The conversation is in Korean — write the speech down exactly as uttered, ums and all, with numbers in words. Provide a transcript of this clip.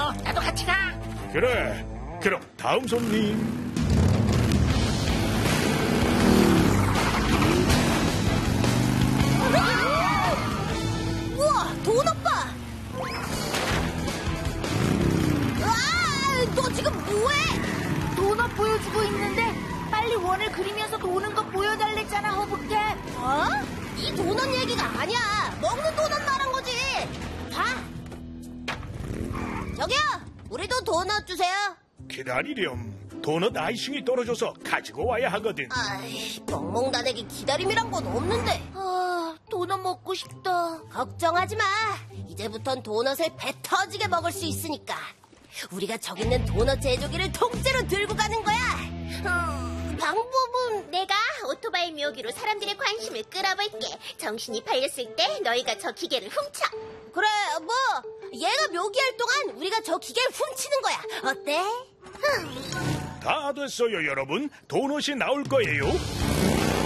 고마워. 나도 같이 가. 그래, 그럼 다음 손님. 우와, 도넛 봐! 으아, 너 지금 뭐해? 도넛 보여주고 있는데 빨리 원을 그리면서 도는 거 보여달랬잖아, 허브캣. 어? 이 도넛 얘기가 아니야. 먹는 도넛 말한 거지. 봐. 저기요, 우리도 도넛 주세요. 기다리렴. 도넛 아이싱이 떨어져서 가지고 와야 하거든. 아이, 멍멍단에게 기다림이란 건 없는데. 아, 도넛 먹고 싶다. 걱정하지 마. 이제부턴 도넛을 배 터지게 먹을 수 있으니까. 우리가 저기 있는 도넛 제조기를 통째로 들고 가는 거야. 음, 방법은 내가 오토바이 묘기로 사람들의 관심을 끌어볼게. 정신이 팔렸을 때 너희가 저 기계를 훔쳐. 그래, 뭐 얘가 묘기할 동안 우리가 저 기계를 훔치는 거야. 어때? 다 됐어요, 여러분. 도넛이 나올 거예요.